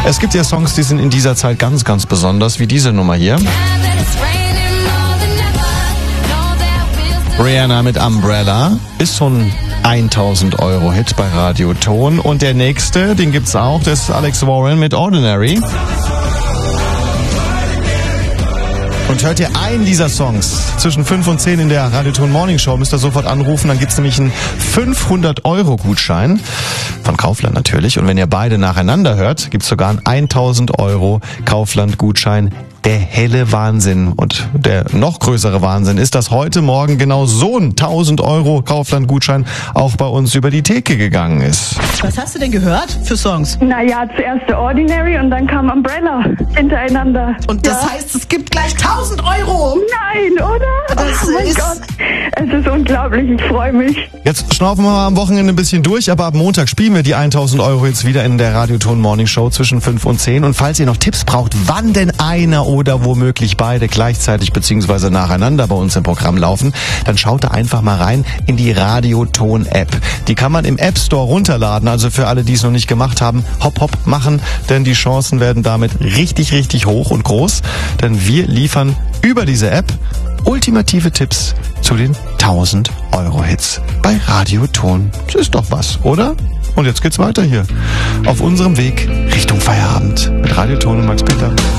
Es gibt ja Songs, die sind in dieser Zeit ganz, ganz besonders, wie diese Nummer hier. Rihanna mit Umbrella ist so ein 1000 Euro Hit bei Radio Ton. Und der nächste, den gibt's auch, das ist Alex Warren mit Ordinary. Und hört ihr einen dieser Songs zwischen 5 und 10 in der Radio Ton Morning Show, müsst ihr sofort anrufen, dann gibt's nämlich einen 500 Euro Gutschein von Kaufland natürlich. Und wenn ihr beide nacheinander hört, gibt's sogar einen 1000 Euro Kaufland Gutschein. Der helle Wahnsinn und der noch größere Wahnsinn ist, dass heute Morgen genau so ein 1000 Euro Kaufland-Gutschein auch bei uns über die Theke gegangen ist. Was hast du denn gehört für Songs? Naja, zuerst The Ordinary und dann kam Umbrella hintereinander. Und das heißt, es gibt gleich 1000 Euro? Nein, oder? Das oh mein ist... Gott, es ist unglaublich, ich freue mich. Jetzt schnaufen wir mal am Wochenende ein bisschen durch, aber ab Montag spielen wir die 1000 Euro jetzt wieder in der Radio Ton Morning Show zwischen 5 und 10. Und falls ihr noch Tipps braucht, wann denn einer oder womöglich beide gleichzeitig bzw. nacheinander bei uns im Programm laufen, dann schaut da einfach mal rein in die Radio Ton App. Die kann man im App Store runterladen, also für alle, die es noch nicht gemacht haben, hopp hopp machen, denn die Chancen werden damit richtig, richtig hoch und groß, denn wir liefern über diese App ultimative Tipps zu den 1000 Euro Hits bei Radio Ton. Das ist doch was, oder? Und jetzt geht's weiter hier auf unserem Weg Richtung Feierabend mit Radio Ton und Max Peter.